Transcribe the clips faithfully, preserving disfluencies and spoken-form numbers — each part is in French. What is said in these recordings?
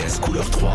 R T S couleur trois.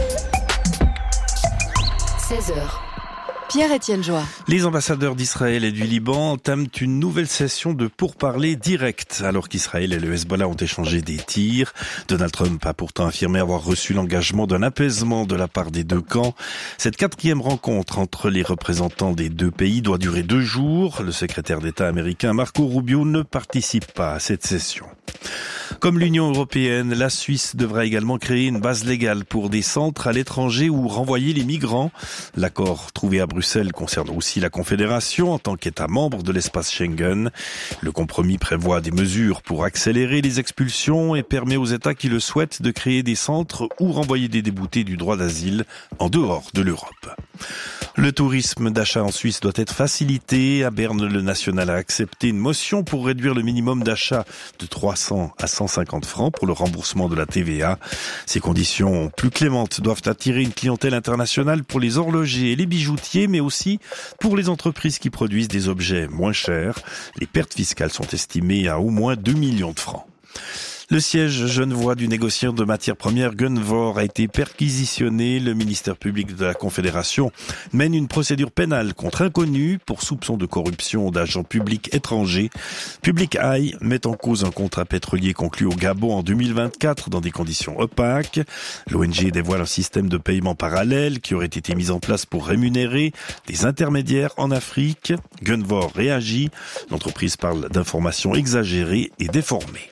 seize heures. Pierre-Étienne Joie. Les ambassadeurs d'Israël et du Liban entament une nouvelle session de pourparlers directs. Alors qu'Israël et le Hezbollah ont échangé des tirs, Donald Trump a pourtant affirmé avoir reçu l'engagement d'un apaisement de la part des deux camps. Cette quatrième rencontre entre les représentants des deux pays doit durer deux jours. Le secrétaire d'État américain Marco Rubio ne participe pas à cette session. Comme l'Union européenne, la Suisse devra également créer une base légale pour des centres à l'étranger où renvoyer les migrants. L'accord trouvé à Bruxelles concerne aussi la Confédération en tant qu'État membre de l'espace Schengen. Le compromis prévoit des mesures pour accélérer les expulsions et permet aux États qui le souhaitent de créer des centres où renvoyer des déboutés du droit d'asile en dehors de l'Europe. Le tourisme d'achat en Suisse doit être facilité. À Berne, le national a accepté une motion pour réduire le minimum d'achat de trois cents à cent cinquante francs pour le remboursement de la T V A. Ces conditions plus clémentes doivent attirer une clientèle internationale pour les horlogers et les bijoutiers, mais aussi pour les entreprises qui produisent des objets moins chers. Les pertes fiscales sont estimées à au moins deux millions de francs. Le siège genevois du négociant de matières premières Gunvor a été perquisitionné. Le ministère public de la Confédération mène une procédure pénale contre inconnu pour soupçon de corruption d'agents publics étrangers. Public Eye met en cause un contrat pétrolier conclu au Gabon en deux mille vingt-quatre dans des conditions opaques. L'O N G dévoile un système de paiement parallèle qui aurait été mis en place pour rémunérer des intermédiaires en Afrique. Gunvor réagit. L'entreprise parle d'informations exagérées et déformées.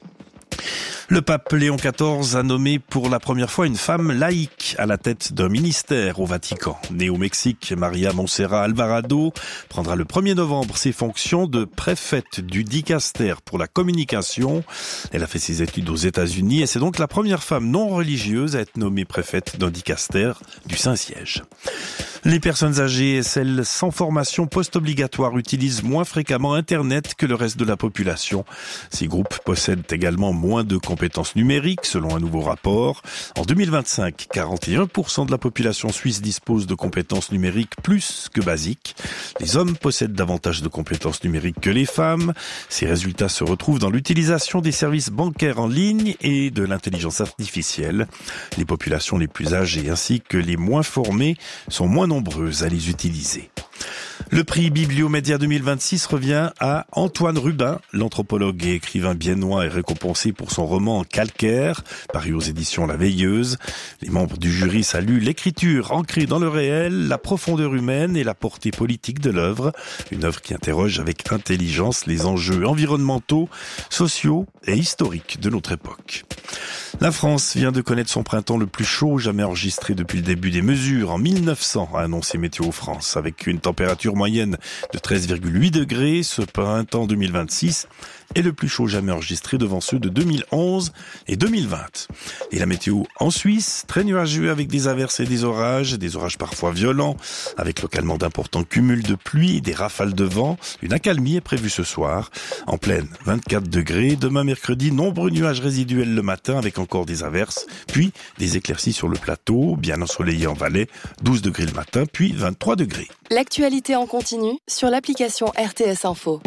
Le pape Léon quatorze a nommé pour la première fois une femme laïque à la tête d'un ministère au Vatican. Née au Mexique, Maria Montserrat Alvarado prendra le premier novembre ses fonctions de préfète du dicaster pour la communication. Elle a fait ses études aux États-Unis et c'est donc la première femme non religieuse à être nommée préfète d'un dicaster du Saint-Siège. Les personnes âgées et celles sans formation post-obligatoire utilisent moins fréquemment Internet que le reste de la population. Ces groupes possèdent également moins de compétences numériques, selon un nouveau rapport. En deux mille vingt-cinq, quarante et un pour cent de la population suisse dispose de compétences numériques plus que basiques. Les hommes possèdent davantage de compétences numériques que les femmes. Ces résultats se retrouvent dans l'utilisation des services bancaires en ligne et de l'intelligence artificielle. Les populations les plus âgées ainsi que les moins formées sont moins nombreuses à les utiliser. Le prix Bibliomédia deux mille vingt-six revient à Antoine Rubin. L'anthropologue et écrivain biennois est récompensé pour son roman Calcaire, paru aux éditions La Veilleuse. Les membres du jury saluent l'écriture ancrée dans le réel, la profondeur humaine et la portée politique de l'œuvre. Une œuvre qui interroge avec intelligence les enjeux environnementaux, sociaux et historiques de notre époque. La France vient de connaître son printemps le plus chaud jamais enregistré depuis le début des mesures en mille neuf cents, a annoncé Météo France, avec une température moyenne de treize virgule huit degrés. Ce printemps deux mille vingt-six est le plus chaud jamais enregistré devant ceux de deux mille onze et deux mille vingt. Et la météo en Suisse, très nuageux avec des averses et des orages, des orages parfois violents, avec localement d'importants cumuls de pluie et des rafales de vent. Une accalmie est prévue ce soir. En pleine, vingt-quatre degrés. Demain mercredi, nombreux nuages résiduels le matin avec encore des averses, puis des éclaircies sur le plateau, bien ensoleillé en Valais, douze degrés le matin, puis vingt-trois degrés. L'actualité en continu sur l'application R T S Info.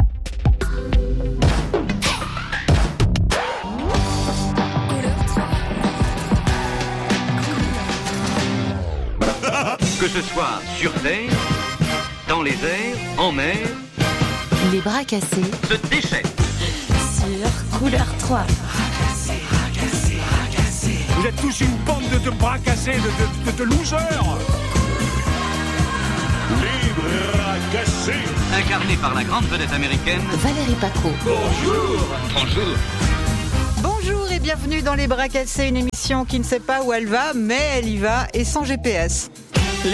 Que ce soit sur terre, dans les airs, en mer, Les bras cassés se déchaînent. sur couleur trois. Vous êtes tous une bande de, de bras cassés, de, de, de, de losers. Les bras cassés. Incarné par la grande vedette américaine Valérie Paco. Bonjour. Bonjour. Bonjour et bienvenue dans Les Bras Cassés, une émission qui ne sait pas où elle va, mais elle y va et sans G P S.